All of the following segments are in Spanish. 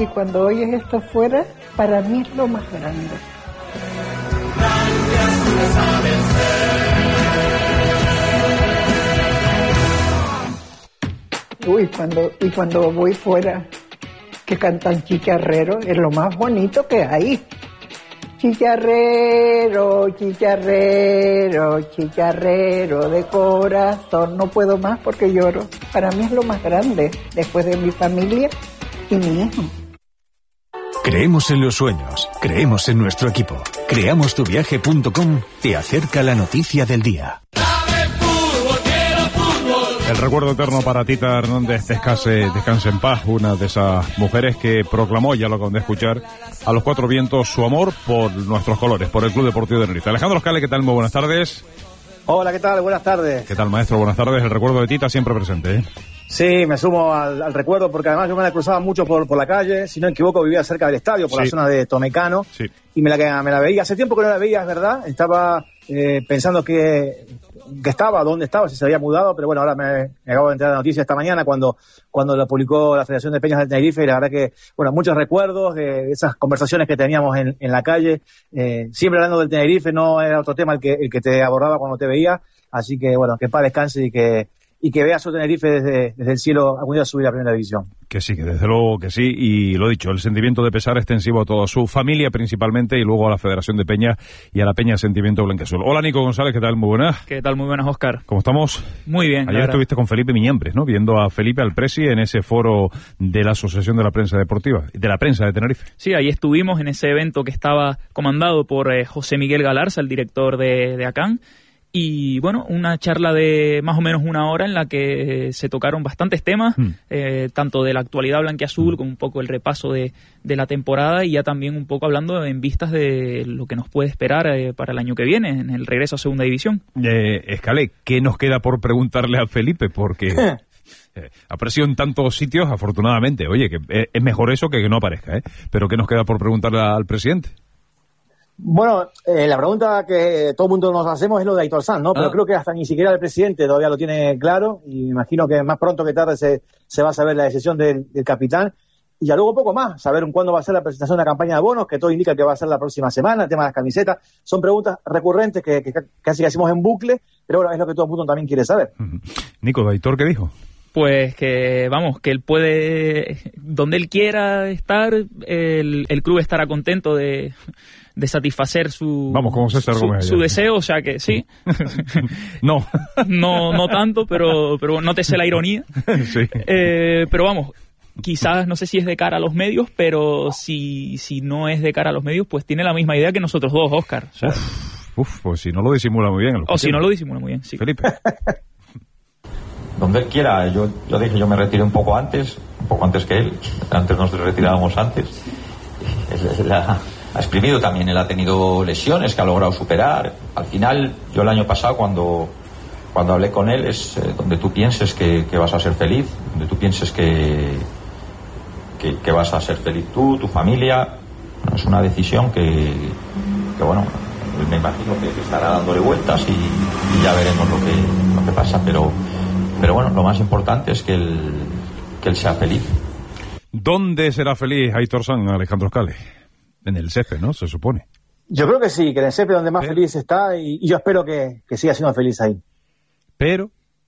y cuando oyes esto fuera, para mí es lo más grande. Cuando voy fuera, que cantan chicharrero, es lo más bonito que hay. Chicharrero, chicharrero, chicharrero de corazón. No puedo más porque lloro. Para mí es lo más grande, después de mi familia y mi hijo. Creemos en los sueños, creemos en nuestro equipo. Creamostuviaje.com te acerca la noticia del día. El recuerdo eterno para Tita Hernández, descanse en paz, una de esas mujeres que proclamó, ya lo acaban de escuchar, a los cuatro vientos su amor por nuestros colores, por el Club Deportivo de Tenerife. Alejandro Scale, ¿qué tal? Muy buenas tardes. Hola, ¿qué tal? Buenas tardes. ¿Qué tal, maestro? Buenas tardes. El recuerdo de Tita siempre presente, ¿eh? Sí, me sumo al recuerdo porque además yo me la cruzaba mucho por la calle, si no me equivoco vivía cerca del estadio, por la zona de Tomecano, y me la veía. Hace tiempo que no la veía, es verdad, estaba pensando que estaba, dónde estaba, si se había mudado, pero bueno, ahora me acabo de enterar de la noticia esta mañana cuando lo publicó la Federación de Peñas del Tenerife, y la verdad que, bueno, muchos recuerdos de esas conversaciones que teníamos en la calle, siempre hablando del Tenerife, no era otro tema el que te abordaba cuando te veía, así que bueno, que paz descanse y que vea su Tenerife desde el cielo algún día subir a Primera División. Que sí, que desde luego que sí, y lo dicho, el sentimiento de pesar extensivo a toda su familia principalmente, y luego a la Federación de Peña y a la Peña Sentimiento Blanquiazul. Hola, Nico González, ¿qué tal? Muy buenas. ¿Qué tal? Muy buenas, Óscar. ¿Cómo estamos? Muy bien. Ayer estuviste con Felipe Miñambres, ¿no? Viendo a Felipe, al presi, en ese foro de la Asociación de la Prensa Deportiva, de la Prensa de Tenerife. Sí, ahí estuvimos en ese evento que estaba comandado por José Miguel Galarza, el director de ACAN. Y bueno, una charla de más o menos una hora en la que se tocaron bastantes temas, tanto de la actualidad blanquiazul como un poco el repaso de la temporada, y ya también un poco hablando en vistas de lo que nos puede esperar para el año que viene, en el regreso a Segunda División. Escalé, ¿qué nos queda por preguntarle a Felipe? Porque apareció en tantos sitios, afortunadamente. Oye, que es mejor eso que no aparezca, ¿eh? Pero ¿qué nos queda por preguntarle al presidente? Bueno, la pregunta que todo el mundo nos hacemos es lo de Aitor Sanz, ¿no? Pero creo que hasta ni siquiera el presidente todavía lo tiene claro, y me imagino que más pronto que tarde se va a saber la decisión del capitán, y ya luego poco más, saber cuándo va a ser la presentación de la campaña de bonos, que todo indica que va a ser la próxima semana, el tema de las camisetas. Son preguntas recurrentes que casi que hacemos en bucle, pero bueno, es lo que todo el mundo también quiere saber. Nico, ¿Aitor qué dijo? Pues que, vamos, que él puede, donde él quiera estar, el club estará contento de satisfacer su deseo, o sea que sí. No tanto, pero no te sé la ironía. Sí. Pero vamos, quizás no sé si es de cara a los medios, pero si no es de cara a los medios, pues tiene la misma idea que nosotros dos, Óscar. O sea, pues si no lo disimula muy bien. Si no lo disimula muy bien, sí. Felipe. Donde él quiera, yo dije, yo me retiré un poco antes que él, antes nos retirábamos antes. Ha exprimido también, él ha tenido lesiones que ha logrado superar. Al final, yo el año pasado cuando hablé con él es donde tú pienses que vas a ser feliz, donde tú pienses que vas a ser feliz tú, tu familia. Bueno, es una decisión que bueno, me imagino que estará dándole vueltas y ya veremos lo que pasa, pero bueno, lo más importante es que él sea feliz. ¿Dónde será feliz Aitor Sanz, Alejandro Scale? En el césped, ¿no? Se supone. Yo creo que sí, que en el césped donde más feliz está, y yo espero que siga siendo feliz ahí. Pero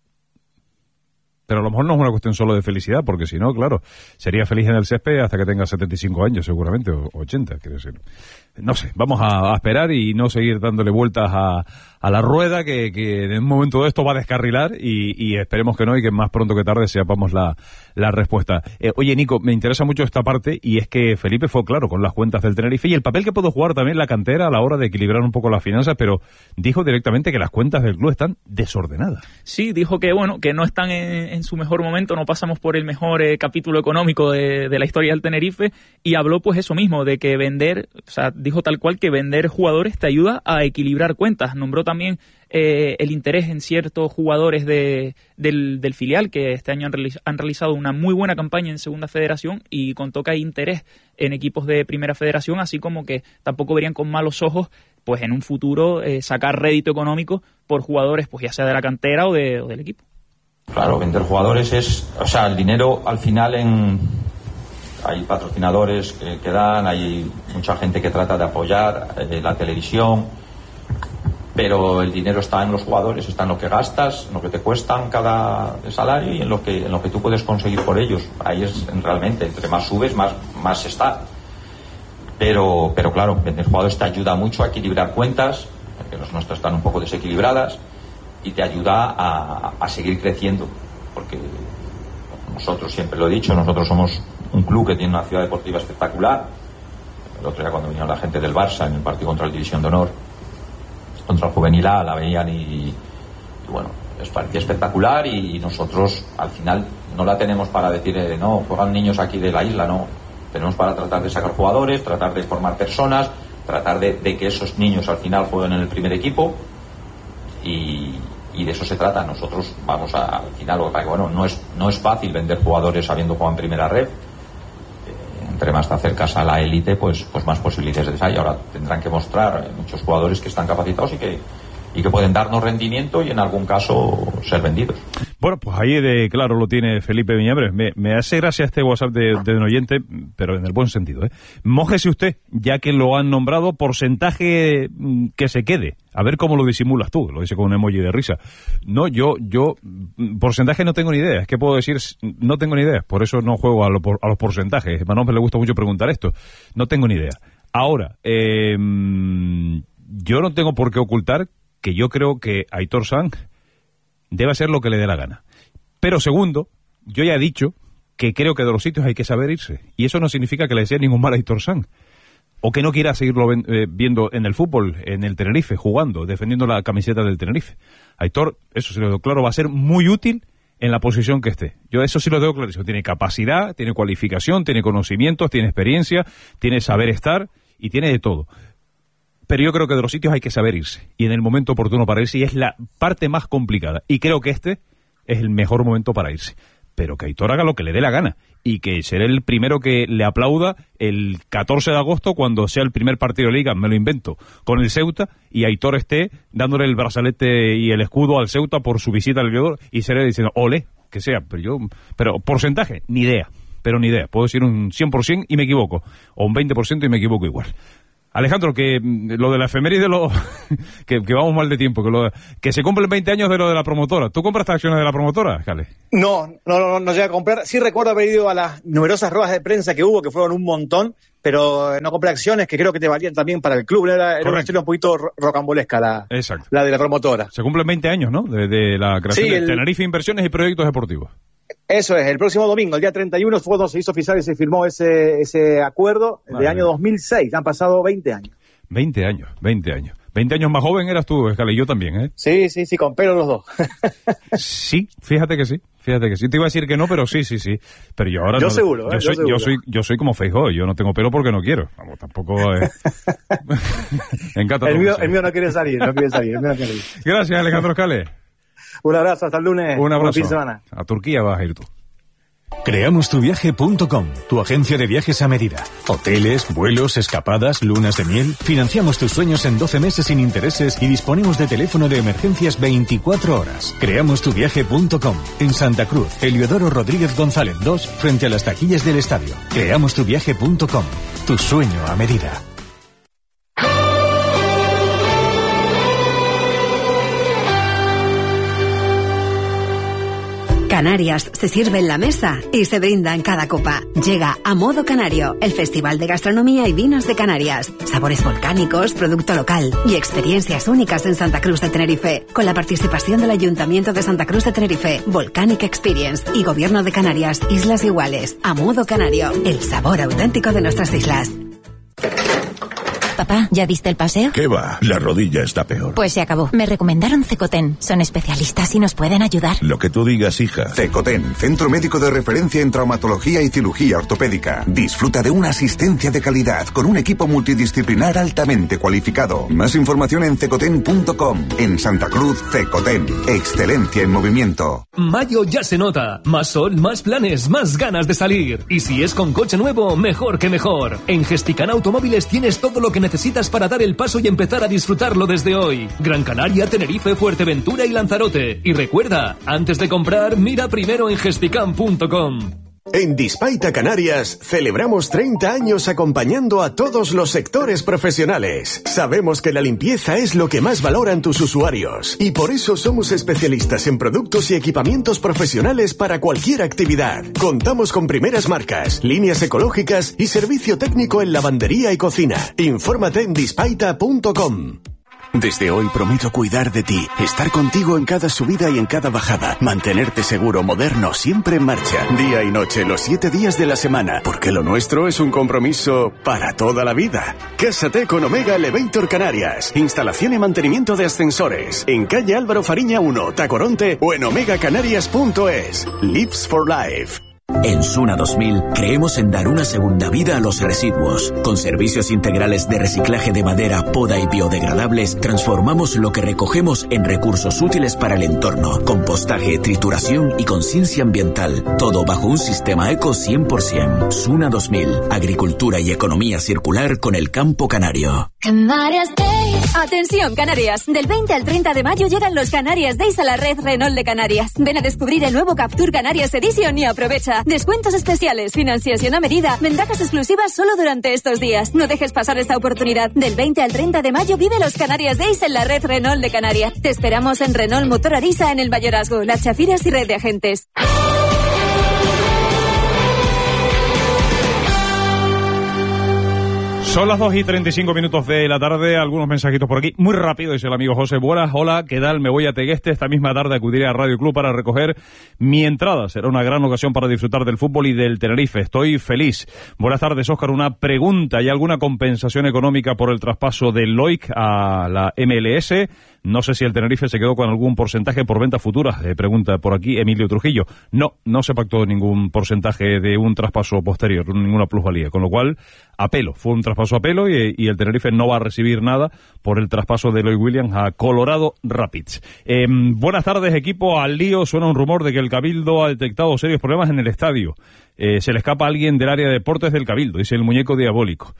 a lo mejor no es una cuestión solo de felicidad, porque si no, claro, sería feliz en el césped hasta que tenga 75 años seguramente, o 80, quiero decir. No sé, vamos a esperar y no seguir dándole vueltas a la rueda que en un momento de esto va a descarrilar, y esperemos que no, y que más pronto que tarde sepamos la respuesta. Oye, Nico, me interesa mucho esta parte, y es que Felipe fue claro con las cuentas del Tenerife y el papel que puede jugar también la cantera a la hora de equilibrar un poco las finanzas, pero dijo directamente que las cuentas del club están desordenadas. Sí, dijo que bueno, que no están en su mejor momento, no pasamos por el mejor capítulo económico de la historia del Tenerife, y habló pues eso mismo, de que vender, o sea, dijo tal cual que vender jugadores te ayuda a equilibrar cuentas. Nombró también el interés en ciertos jugadores del filial, que este año han realizado una muy buena campaña en Segunda Federación, y contó que hay interés en equipos de Primera Federación, así como que tampoco verían con malos ojos pues en un futuro sacar rédito económico por jugadores, pues ya sea de la cantera o del equipo. Claro, vender jugadores el dinero al final hay patrocinadores que dan, hay mucha gente que trata de apoyar la televisión, pero el dinero está en los jugadores, está en lo que gastas, en lo que te cuestan cada salario y en lo que tú puedes conseguir por ellos. Ahí es realmente, entre más subes, más está. Pero claro, vender jugadores te ayuda mucho a equilibrar cuentas, porque las nuestras están un poco desequilibradas, y te ayuda a seguir creciendo, porque nosotros, siempre lo he dicho, nosotros somos un club que tiene una ciudad deportiva espectacular. El otro día cuando vino la gente del Barça en el partido contra el División de Honor, contra el Juvenil A, la veían y bueno, les parecía espectacular, y nosotros al final no la tenemos para decir no, juegan niños aquí de la isla, no, tenemos para tratar de sacar jugadores, tratar de formar personas, tratar de que esos niños al final jueguen en el primer equipo, y de eso se trata. Nosotros vamos al final, bueno, no es fácil vender jugadores sabiendo jugar en primera red. Entre más te acercas a la élite, pues más posibilidades hay. Ahora tendrán que mostrar muchos jugadores que están capacitados y que pueden darnos rendimiento y en algún caso ser vendidos. Bueno, pues ahí claro lo tiene Felipe Viñabres. Me hace gracia este WhatsApp de un oyente, pero en el buen sentido, ¿eh? Mójese usted, ya que lo han nombrado, porcentaje que se quede. A ver cómo lo disimulas tú. Lo dice con un emoji de risa. No, yo porcentaje no tengo ni idea. Es que puedo decir, no tengo ni idea. Por eso no juego a los porcentajes. A Manuel le gusta mucho preguntar esto. No tengo ni idea. Ahora, yo no tengo por qué ocultar que yo creo que Aitor Sanz debe hacer lo que le dé la gana. Pero segundo, yo ya he dicho que creo que de los sitios hay que saber irse. Y eso no significa que le desee ningún mal a Aitor Sanz. O que no quiera seguirlo viendo en el fútbol, en el Tenerife, jugando, defendiendo la camiseta del Tenerife. Aitor, eso sí lo digo claro, va a ser muy útil en la posición que esté. Yo eso sí lo tengo clarísimo. Tiene capacidad, tiene cualificación, tiene conocimientos, tiene experiencia, tiene saber estar y tiene de todo. Pero yo creo que de los sitios hay que saber irse. Y en el momento oportuno para irse, y es la parte más complicada. Y creo que este es el mejor momento para irse. Pero que Aitor haga lo que le dé la gana. Y que seré el primero que le aplauda el 14 de agosto cuando sea el primer partido de Liga, me lo invento, con el Ceuta, y Aitor esté dándole el brazalete y el escudo al Ceuta por su visita al Ecuador, y seré diciendo, ole, que sea. Pero porcentaje, ni idea. Pero ni idea. Puedo decir un 100% y me equivoco. O un 20% y me equivoco igual. Alejandro, que lo de la efeméride, que vamos mal de tiempo, que se cumplen 20 años de lo de la promotora. ¿Tú compraste acciones de la promotora, Jale? No llegué a comprar. Sí recuerdo haber ido a las numerosas ruedas de prensa que hubo, que fueron un montón, pero no compré acciones que creo que te valían también para el club. Era una historia un poquito rocambolesca la de la promotora. Se cumplen 20 años, ¿no? De la creación de Tenerife Inversiones y Proyectos Deportivos. Eso es, el próximo domingo, el día 31, fue cuando se hizo oficial y se firmó ese acuerdo del año 2006. Han pasado 20 años. 20 años. 20 años más joven eras tú, Escala, y yo también, ¿eh? Sí, con pelo los dos. Sí, fíjate que sí. Te iba a decir que no, pero sí. Pero yo ahora seguro. Yo soy como Feijóo, yo no tengo pelo porque no quiero. Vamos, tampoco me encanta el mío no quiere salir, Gracias, Alejandro Escale. Un abrazo, hasta el lunes. Un abrazo. Buen fin de semana. A Turquía vas a ir tú. Creamostuviaje.com, tu agencia de viajes a medida. Hoteles, vuelos, escapadas, lunas de miel. Financiamos tus sueños en 12 meses sin intereses y disponemos de teléfono de emergencias 24 horas. Creamostuviaje.com, en Santa Cruz, Heliodoro Rodríguez González 2, frente a las taquillas del estadio. Creamostuviaje.com, tu sueño a medida. Canarias se sirve en la mesa y se brinda en cada copa. Llega A Modo Canario, el Festival de Gastronomía y Vinos de Canarias. Sabores volcánicos, producto local y experiencias únicas en Santa Cruz de Tenerife. Con la participación del Ayuntamiento de Santa Cruz de Tenerife, Volcanic Experience y Gobierno de Canarias, Islas Iguales. A Modo Canario, el sabor auténtico de nuestras islas. Papá, ¿ya diste el paseo? ¿Qué va? La rodilla está peor. Pues se acabó. Me recomendaron Cecoten. Son especialistas y nos pueden ayudar. Lo que tú digas, hija. Cecoten, centro médico de referencia en traumatología y cirugía ortopédica. Disfruta de una asistencia de calidad con un equipo multidisciplinar altamente cualificado. Más información en cecoten.com. En Santa Cruz, Cecoten. Excelencia en movimiento. Mayo ya se nota. Más sol, más planes, más ganas de salir. Y si es con coche nuevo, mejor que mejor. En Gesticana Automóviles tienes todo lo que necesitas para dar el paso y empezar a disfrutarlo desde hoy. Gran Canaria, Tenerife, Fuerteventura y Lanzarote. Y recuerda, antes de comprar, mira primero en gesticam.com. En Dispaita Canarias celebramos 30 años acompañando a todos los sectores profesionales. Sabemos que la limpieza es lo que más valoran tus usuarios y por eso somos especialistas en productos y equipamientos profesionales para cualquier actividad. Contamos con primeras marcas, líneas ecológicas y servicio técnico en lavandería y cocina. Infórmate en dispaita.com. Desde hoy prometo cuidar de ti, estar contigo en cada subida y en cada bajada, mantenerte seguro, moderno, siempre en marcha, día y noche, los 7 días de la semana, porque lo nuestro es un compromiso para toda la vida. Cásate con Omega Elevator Canarias, instalación y mantenimiento de ascensores, en calle Álvaro Fariña 1, Tacoronte o en omegacanarias.es. Lives for Life. En Suna 2000 creemos en dar una segunda vida a los residuos. Con servicios integrales de reciclaje de madera, poda y biodegradables, transformamos lo que recogemos en recursos útiles para el entorno, compostaje, trituración y conciencia ambiental. Todo bajo un sistema eco 100%. Suna 2000, agricultura y economía circular con el campo canario. Canarias Day. Atención, Canarias. Del 20 al 30 de mayo llegan los Canarias Days a la red Renault de Canarias. Ven a descubrir el nuevo Captur Canarias Edition y aprovecha. Descuentos especiales, financiación a medida, ventajas exclusivas solo durante estos días. No dejes pasar esta oportunidad. Del 20 al 30 de mayo vive los Canarias Days en la red Renault de Canarias. Te esperamos en Renault Motor Arisa en el Mayorazgo, Las Chafiras y red de agentes. Son las 2:35 de la tarde, algunos mensajitos por aquí. Muy rápido, dice el amigo José Buenas. Hola, ¿qué tal? Me voy a Tegueste. Esta misma tarde acudiré a Radio Club para recoger mi entrada. Será una gran ocasión para disfrutar del fútbol y del Tenerife. Estoy feliz. Buenas tardes, Óscar. Una pregunta. ¿Hay alguna compensación económica por el traspaso del Loic a la MLS? No sé si el Tenerife se quedó con algún porcentaje por ventas futuras, pregunta por aquí Emilio Trujillo. No se pactó ningún porcentaje de un traspaso posterior, ninguna plusvalía, con lo cual, a pelo, fue un traspaso a pelo y el Tenerife no va a recibir nada por el traspaso de Lloyd Williams a Colorado Rapids. Buenas tardes, equipo. Al lío suena un rumor de que el Cabildo ha detectado serios problemas en el estadio. Se le escapa a alguien del área de deportes del Cabildo, dice el muñeco diabólico.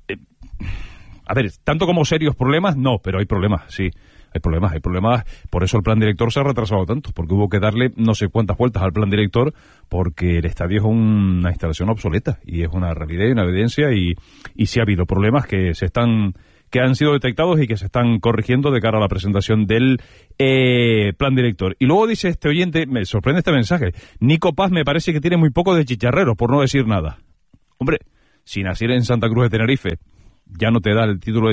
A ver, tanto como serios problemas, no, pero hay problemas, sí. Hay problemas, por eso el plan director se ha retrasado tanto, porque hubo que darle no sé cuántas vueltas al plan director, porque el estadio es una instalación obsoleta, y es una realidad y una evidencia, y sí ha habido problemas que han sido detectados y que se están corrigiendo de cara a la presentación del plan director. Y luego dice este oyente, me sorprende este mensaje, Nico Paz me parece que tiene muy poco de chicharrero, por no decir nada. Hombre, si naciera en Santa Cruz de Tenerife, ya no te da el título,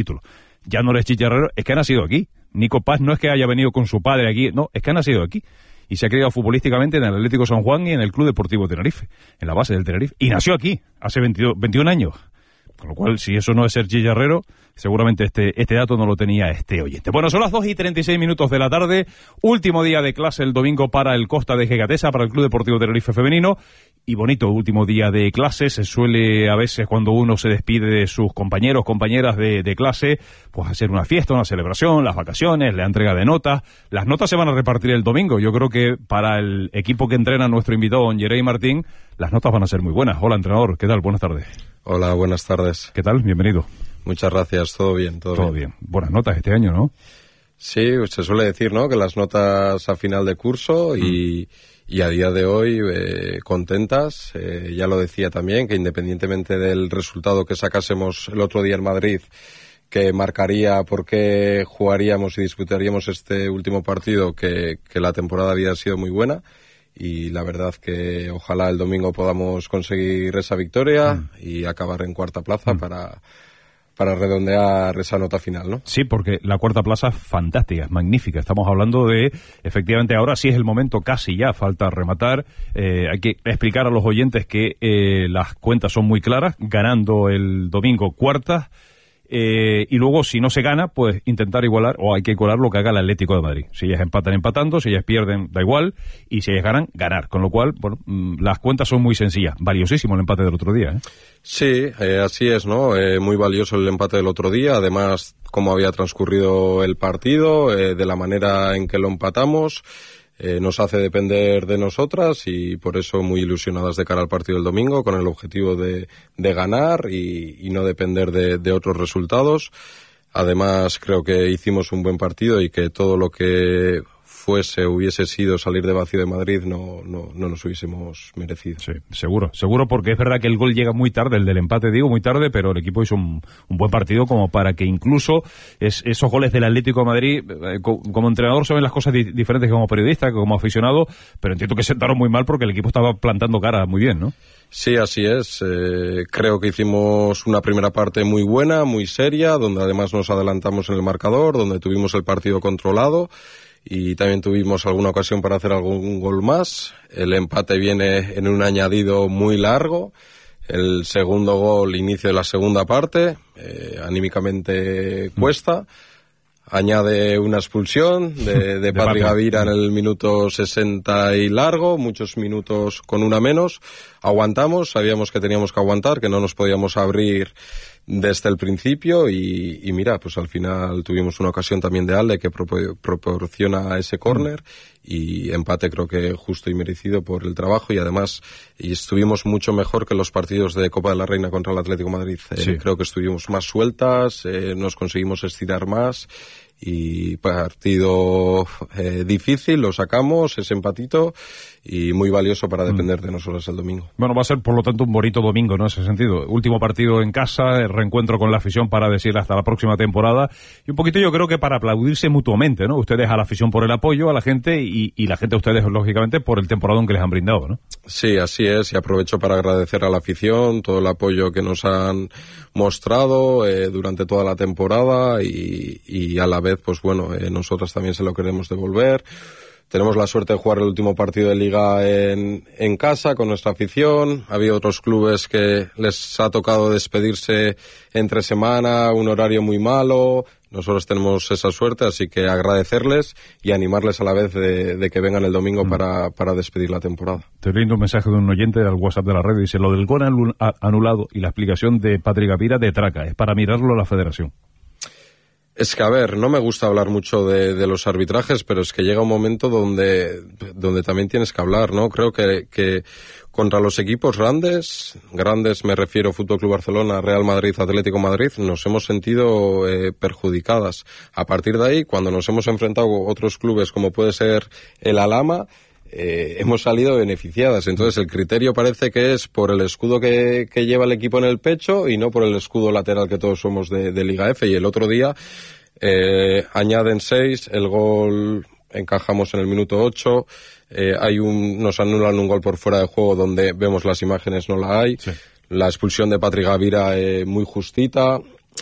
ya no eres chicharrero, es que ha nacido aquí. Nico Paz no es que haya venido con su padre aquí, no, es que ha nacido aquí. Y se ha criado futbolísticamente en el Atlético San Juan y en el Club Deportivo Tenerife, en la base del Tenerife. Y nació aquí, hace 21 años. Con lo cual, si eso no es ser chicharrero, seguramente este dato no lo tenía este oyente. Bueno, son las 2:36 de la tarde, último día de clase el domingo para el Costa de Gegatesa, para el Club Deportivo Tenerife Femenino, y bonito último día de clase. Se suele a veces, cuando uno se despide de sus compañeros, compañeras de clase, pues hacer una fiesta, una celebración, las vacaciones, la entrega de notas. Las notas se van a repartir el domingo. Yo creo que para el equipo que entrena nuestro invitado, don Jerey Martín, las notas van a ser muy buenas. Hola, entrenador, ¿qué tal? Buenas tardes. Hola, buenas tardes. ¿Qué tal? Bienvenido. Muchas gracias, todo bien. Todo bien. Buenas notas este año, ¿no? Sí, se suele decir, ¿no?, que las notas a final de curso y a día de hoy contentas. Ya lo decía también, que independientemente del resultado que sacásemos el otro día en Madrid, que marcaría por qué jugaríamos y disputaríamos este último partido, que la temporada había sido muy buena. Y la verdad que ojalá el domingo podamos conseguir esa victoria y acabar en cuarta plaza para redondear esa nota final, ¿no? Sí, porque la cuarta plaza es fantástica, es magnífica. Estamos hablando de, efectivamente, ahora sí es el momento, casi ya, falta rematar. Hay que explicar a los oyentes que las cuentas son muy claras, ganando el domingo cuartas. Y luego, si no se gana, pues intentar igualar, o hay que igualar lo que haga el Atlético de Madrid. Si ellas empatan, empatando, si ellas pierden, da igual, y si ellas ganan, ganar. Con lo cual, bueno, las cuentas son muy sencillas. Valiosísimo el empate del otro día, ¿eh? Sí, así es, ¿no? Muy valioso el empate del otro día, además, cómo había transcurrido el partido, de la manera en que lo empatamos. Nos hace depender de nosotras y por eso muy ilusionadas de cara al partido del domingo, con el objetivo de ganar y no depender de otros resultados. Además, creo que hicimos un buen partido y que todo lo que hubiese sido salir de vacío de Madrid, no nos hubiésemos merecido. Sí, seguro, porque es verdad que el gol llega muy tarde, el del empate digo muy tarde, pero el equipo hizo un buen partido como para que incluso esos goles del Atlético de Madrid, como entrenador saben las cosas diferentes que como periodista, que como aficionado, pero entiendo que sentaron muy mal porque el equipo estaba plantando cara muy bien, ¿no? Sí, así es. Creo que hicimos una primera parte muy buena, muy seria, donde además nos adelantamos en el marcador, donde tuvimos el partido controlado y también tuvimos alguna ocasión para hacer algún gol más. El empate viene en un añadido muy largo. El segundo gol, inicio de la segunda parte, anímicamente cuesta. Añade una expulsión de Patri Gavira en el minuto 60 y largo, muchos minutos con una menos. Aguantamos, sabíamos que teníamos que aguantar, que no nos podíamos abrir desde el principio y mira, pues al final tuvimos una ocasión también de Alde que proporciona ese córner y empate creo que justo y merecido por el trabajo y además estuvimos mucho mejor que los partidos de Copa de la Reina contra el Atlético de Madrid. Sí. Creo que estuvimos más sueltas, nos conseguimos estirar más y partido difícil, lo sacamos, ese empatito y muy valioso para depender de nosotros el domingo. Bueno, va a ser por lo tanto un bonito domingo, ¿no? En ese sentido. Último partido en casa, el reencuentro con la afición para decir hasta la próxima temporada y un poquito yo creo que para aplaudirse mutuamente, ¿no? Ustedes a la afición por el apoyo a la gente y la gente a ustedes lógicamente por el temporadón que les han brindado, ¿no? Sí, así es y aprovecho para agradecer a la afición todo el apoyo que nos han mostrado durante toda la temporada y a la vez pues bueno, nosotros también se lo queremos devolver. Tenemos la suerte de jugar el último partido de Liga en casa con nuestra afición. Ha habido otros clubes que les ha tocado despedirse entre semana, un horario muy malo. Nosotros tenemos esa suerte, así que agradecerles y animarles a la vez de que vengan el domingo para despedir la temporada. Te leyendo un mensaje de un oyente al WhatsApp de la red, dice, lo del gol anulado y la explicación de Patri Gavira de traca, es para mirarlo a la federación. Es que, a ver, no me gusta hablar mucho de los arbitrajes, pero es que llega un momento donde también tienes que hablar, ¿no? Creo que contra los equipos grandes me refiero Fútbol Club Barcelona, Real Madrid, Atlético Madrid, nos hemos sentido perjudicadas. A partir de ahí, cuando nos hemos enfrentado a otros clubes como puede ser el Alhama, hemos salido beneficiadas. Entonces el criterio parece que es por el escudo que lleva el equipo en el pecho y no por el escudo lateral que todos somos de Liga F. Y el otro día añaden 6, el gol encajamos en el minuto 8, nos anulan un gol por fuera de juego donde vemos las imágenes, no la hay. Sí. La expulsión de Patri Gavira muy justita.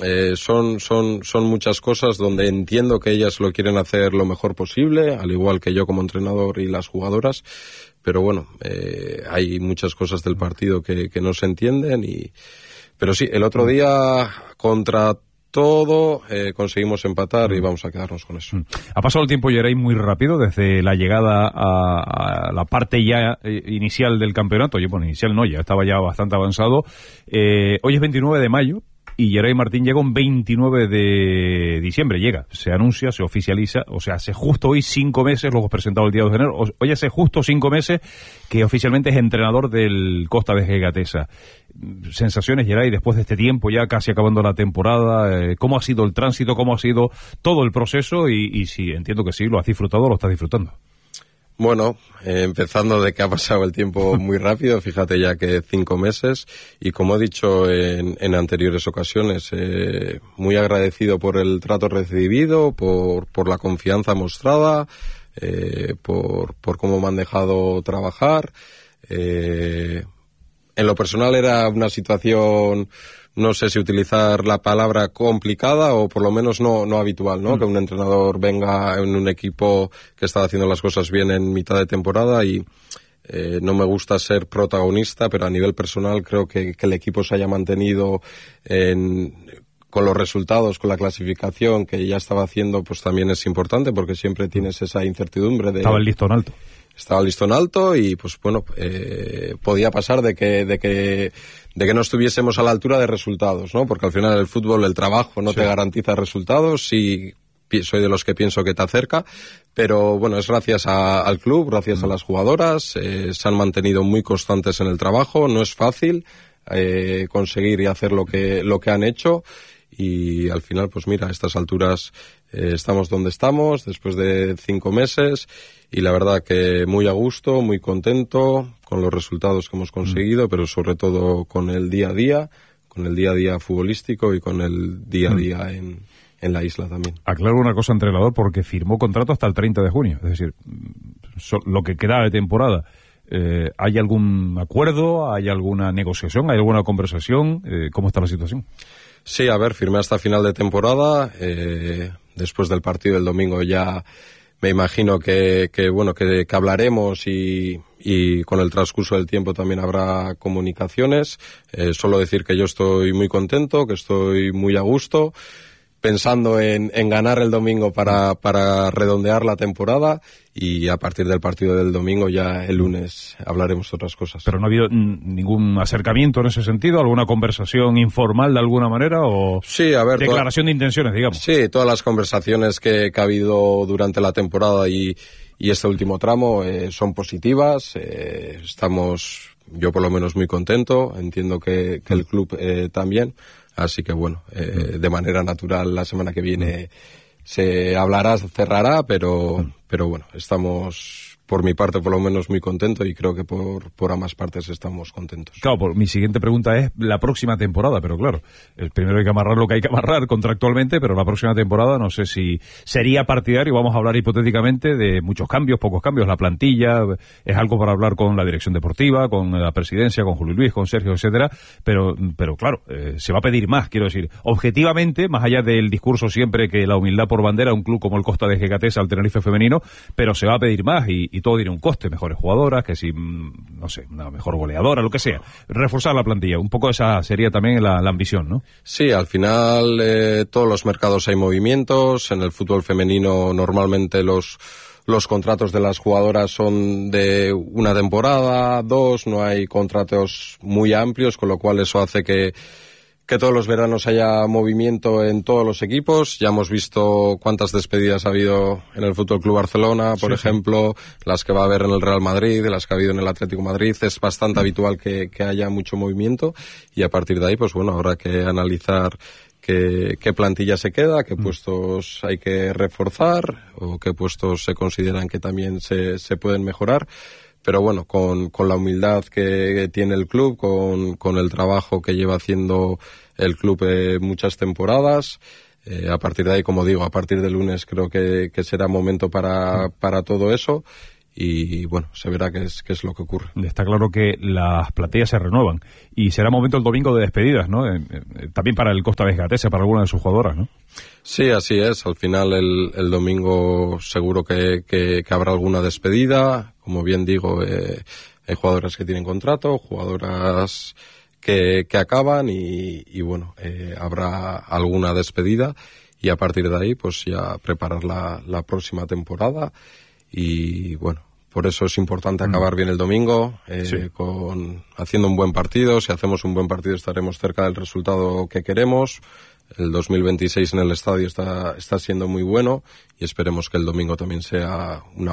Son muchas cosas donde entiendo que ellas lo quieren hacer lo mejor posible, al igual que yo como entrenador y las jugadoras, pero bueno, hay muchas cosas del partido que no se entienden pero sí, el otro día contra todo conseguimos empatar y vamos a quedarnos con eso. Ha pasado el tiempo, Yeray, muy rápido desde la llegada a la parte ya inicial del campeonato. Bueno, inicial no, ya estaba ya bastante avanzado. Hoy es 29 de mayo. Y Yeray Martín llega un 29 de diciembre, se anuncia, se oficializa, o sea, hace justo hoy 5 meses, luego presentado el día 2 de enero, hoy hace justo 5 meses que oficialmente es entrenador del Costa de Gatesa. Sensaciones, Yeray, después de este tiempo, ya casi acabando la temporada, ¿cómo ha sido el tránsito, cómo ha sido todo el proceso? Y si entiendo que sí, lo has disfrutado, lo estás disfrutando. Bueno, empezando de que ha pasado el tiempo muy rápido, fíjate ya que 5 meses y como he dicho en anteriores ocasiones, muy agradecido por el trato recibido, por la confianza mostrada, por cómo me han dejado trabajar. En lo personal era una situación, no sé si utilizar la palabra complicada o por lo menos no habitual, ¿no? Que un entrenador venga en un equipo que está haciendo las cosas bien en mitad de temporada y no me gusta ser protagonista, pero a nivel personal creo que el equipo se haya mantenido con los resultados, con la clasificación que ya estaba haciendo, pues también es importante porque siempre tienes esa incertidumbre de... Estaba el listón alto. Estaba el listón alto y pues bueno, podía pasar de que no estuviésemos a la altura de resultados, ¿no? Porque al final el fútbol, el trabajo no te garantiza resultados y soy de los que pienso que te acerca, pero bueno, es gracias al club, gracias a las jugadoras, se han mantenido muy constantes en el trabajo, no es fácil conseguir y hacer lo que han hecho y al final, pues mira, a estas alturas estamos donde estamos, después de 5 meses, y la verdad que muy a gusto, muy contento con los resultados que hemos conseguido, pero sobre todo con el día a día futbolístico y con el día a día en la isla también. Aclaro una cosa, entrenador, porque firmó contrato hasta el 30 de junio, es decir, lo que queda de temporada. ¿Hay algún acuerdo? ¿Hay alguna negociación? ¿Hay alguna conversación? ¿Cómo está la situación? Sí, a ver, firmé hasta final de temporada. Después del partido del domingo ya me imagino que hablaremos y con el transcurso del tiempo también habrá comunicaciones. Solo decir que yo estoy muy contento, que estoy muy a gusto, pensando en ganar el domingo para redondear la temporada, y a partir del partido del domingo ya el lunes hablaremos otras cosas. ¿Pero no ha habido ningún acercamiento en ese sentido? ¿Alguna conversación informal de alguna manera? ¿O sí, a ver, declaración de intenciones, digamos? Sí, todas las conversaciones que ha habido durante la temporada y este último tramo son positivas. Yo por lo menos muy contento, entiendo que el club también. Así que bueno, de manera natural la semana que viene se hablará, se cerrará, pero bueno, estamos, por mi parte por lo menos, muy contentos, y creo que por ambas partes estamos contentos. Claro, mi siguiente pregunta es la próxima temporada, pero claro, primero hay que amarrar lo que hay que amarrar contractualmente, pero la próxima temporada no sé si sería partidario. Vamos a hablar hipotéticamente de muchos cambios, pocos cambios, la plantilla, es algo para hablar con la dirección deportiva, con la presidencia, con Julio Luis, con Sergio, etcétera, pero claro, se va a pedir más, quiero decir, objetivamente, más allá del discurso siempre que la humildad por bandera, un club como el Costa de Gecatesa, al Tenerife femenino, pero se va a pedir más y todo tiene un coste, mejores jugadoras, que si, no sé, una mejor goleadora, lo que sea, reforzar la plantilla, un poco esa sería también la ambición, ¿no? Sí, al final todos los mercados hay movimientos, en el fútbol femenino normalmente los contratos de las jugadoras son de una temporada, 2, no hay contratos muy amplios, con lo cual eso hace que todos los veranos haya movimiento en todos los equipos. Ya hemos visto cuántas despedidas ha habido en el Fútbol Club Barcelona, por ejemplo, las que va a haber en el Real Madrid, las que ha habido en el Atlético de Madrid. Es bastante habitual que haya mucho movimiento, y a partir de ahí, pues bueno, habrá que analizar qué plantilla se queda, qué puestos hay que reforzar o qué puestos se consideran que también se pueden mejorar. Pero bueno, con la humildad que tiene el club, con el trabajo que lleva haciendo el club muchas temporadas, a partir de ahí, como digo, a partir del lunes creo que será momento para todo eso, y bueno, se verá qué es lo que ocurre. Está claro que las plantillas se renuevan y será momento el domingo de despedidas, ¿no? También para el Costa de Gecatesa, para alguna de sus jugadoras, ¿no? Sí, así es. Al final el domingo seguro que habrá alguna despedida. Como bien digo, hay jugadoras que tienen contrato, jugadoras que acaban y bueno, habrá alguna despedida, y a partir de ahí pues ya preparar la próxima temporada. Y bueno, por eso es importante acabar bien el domingo, haciendo un buen partido. Si hacemos un buen partido estaremos cerca del resultado que queremos. El 2026 en el estadio está siendo muy bueno, y esperemos que el domingo también sea una